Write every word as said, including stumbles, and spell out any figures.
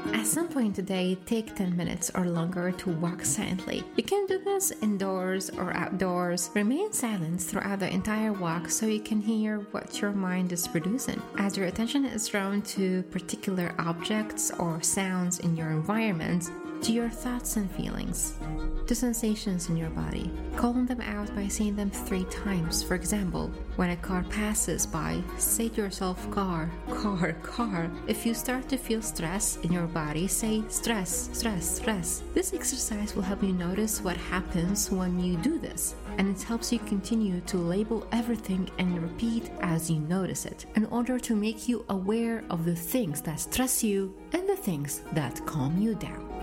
At some point today, take ten minutes or longer to walk silently. You can do this indoors or outdoors. Remain silent throughout the entire walk so you can hear what your mind is producing. As your attention is drawn to particular objects or sounds in your environment, to your thoughts and feelings, to sensations in your body. Calling them out by saying them three times. For example, when a car passes by, say to yourself, car, car, car. If you start to feel stress in your body, say stress, stress, stress. This exercise will help you notice what happens when you do this, and it helps you continue to label everything and repeat as you notice it, in order to make you aware of the things that stress you and the things that calm you down.